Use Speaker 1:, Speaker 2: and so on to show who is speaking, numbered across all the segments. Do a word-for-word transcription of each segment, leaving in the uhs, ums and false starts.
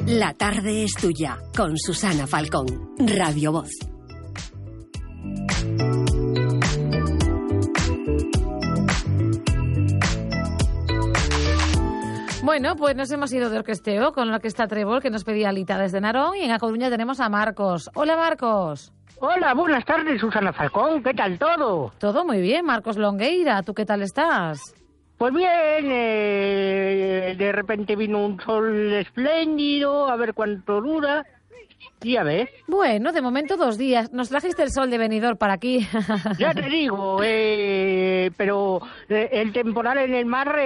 Speaker 1: La tarde es tuya, con Susana Falcón, Radio Voz.
Speaker 2: Bueno, pues nos hemos ido de orquesteo con la Orquesta Trébol, que nos pedía Alita desde Narón, y en A Coruña tenemos a Marcos. Hola, Marcos.
Speaker 3: Hola, buenas tardes, Susana Falcón. ¿Qué tal todo?
Speaker 2: Todo muy bien, Marcos Longueira. ¿Tú qué tal estás?
Speaker 3: Pues bien, eh, de repente vino un sol espléndido, a ver cuánto dura, y a ver.
Speaker 2: Bueno, de momento dos días. Nos trajiste el sol de Benidorm para aquí.
Speaker 3: Ya te digo, eh, pero eh, el temporal en el mar,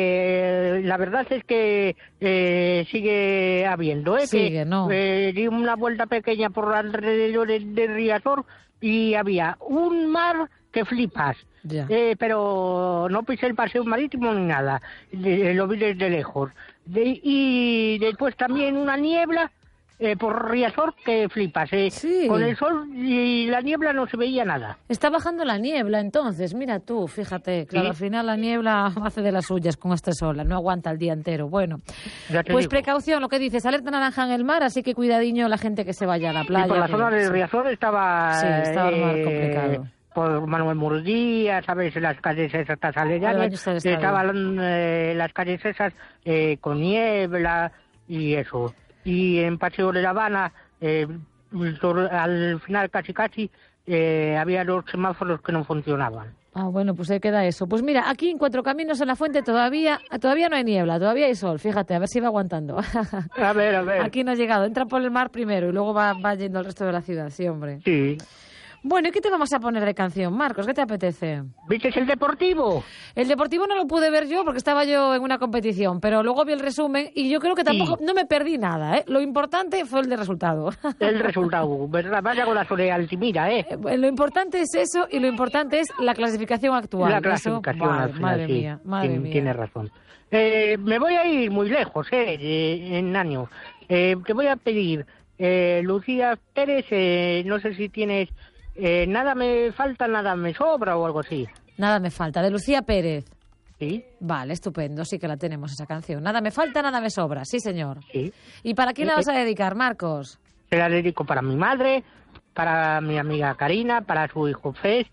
Speaker 3: eh, la verdad es que eh, sigue habiendo. Eh,
Speaker 2: sigue,
Speaker 3: que,
Speaker 2: ¿no?
Speaker 3: Eh, di una vuelta pequeña por alrededor de, de Riazor y había un mar que flipas.
Speaker 2: Ya.
Speaker 3: Eh, pero no pisé el paseo marítimo ni nada, de, lo vi desde lejos. De, y después también una niebla eh, por Riazor que flipas. Eh.
Speaker 2: Sí.
Speaker 3: Con el sol y la niebla no se veía nada.
Speaker 2: Está bajando la niebla entonces, mira tú, fíjate, claro,
Speaker 3: ¿Sí?
Speaker 2: Al final la niebla hace de las suyas con este sol, no aguanta el día entero. Bueno,
Speaker 3: Ya te
Speaker 2: pues
Speaker 3: digo.
Speaker 2: precaución, lo que dices, alerta naranja en el mar, así que cuidadiño la gente que se vaya a la playa.
Speaker 3: Y por la
Speaker 2: que-
Speaker 3: zona de
Speaker 2: sí.
Speaker 3: Riazor estaba...
Speaker 2: Sí, estaba el mar
Speaker 3: eh,
Speaker 2: complicado.
Speaker 3: Por Manuel Murdía, ¿sabes? Las calles esas
Speaker 2: Al
Speaker 3: aledañas,
Speaker 2: baño está el estadio.
Speaker 3: estaban eh, las calles esas eh, con niebla y eso. Y en Paseo de La Habana, eh, sobre- al final casi casi, eh, había los semáforos que no funcionaban.
Speaker 2: Ah, bueno, pues ahí queda eso. Pues mira, aquí en Cuatro Caminos, en la Fuente, todavía todavía no hay niebla, todavía hay sol. Fíjate, a ver si va aguantando.
Speaker 3: A ver, a ver.
Speaker 2: Aquí no ha llegado. Entra por el mar primero y luego va, va yendo al resto de la ciudad, sí, hombre.
Speaker 3: Sí.
Speaker 2: Bueno, ¿y qué te vamos a poner de canción, Marcos? ¿Qué te apetece?
Speaker 3: ¿Viste el Deportivo?
Speaker 2: El Deportivo no lo pude ver yo porque estaba yo en una competición, pero luego vi el resumen y yo creo que tampoco,
Speaker 3: Sí.
Speaker 2: no me perdí nada, ¿eh? Lo importante fue el de resultado.
Speaker 3: El resultado, ¿verdad? Vaya golazo de Altimira, ¿eh?
Speaker 2: Eh, Lo importante es eso y lo importante es la clasificación actual.
Speaker 3: La
Speaker 2: Eso,
Speaker 3: clasificación
Speaker 2: madre,
Speaker 3: al final,
Speaker 2: madre
Speaker 3: sí.
Speaker 2: mía, madre
Speaker 3: Tien-
Speaker 2: mía.
Speaker 3: Tienes razón. Eh, me voy a ir muy lejos, eh, de- en años. Eh, te voy a pedir, eh, Lucía Pérez, eh, no sé si tienes, eh, nada me falta, nada me sobra o algo así.
Speaker 2: Nada me falta. De Lucía Pérez.
Speaker 3: ¿Sí?
Speaker 2: Vale, estupendo, sí que la tenemos esa canción. Nada me falta, nada me sobra, sí señor.
Speaker 3: Sí.
Speaker 2: ¿Y para quién la vas a dedicar, Marcos?
Speaker 3: Se la dedico para mi madre, para mi amiga Karina, para su hijo Fes,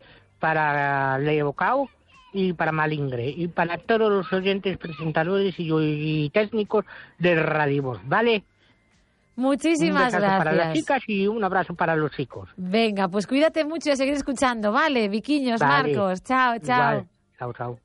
Speaker 3: para Leo Cao y para Malingre. Y para todos los oyentes, presentadores y, y técnicos de Radio Voz, ¿vale?
Speaker 2: Muchísimas
Speaker 3: un besazo para las
Speaker 2: gracias.
Speaker 3: chicas y un abrazo para los chicos.
Speaker 2: Venga, pues cuídate mucho y a seguir escuchando, ¿vale? Viquiños,
Speaker 3: Vale.
Speaker 2: Marcos. Chao, chao.
Speaker 3: Igual. Chao, chao.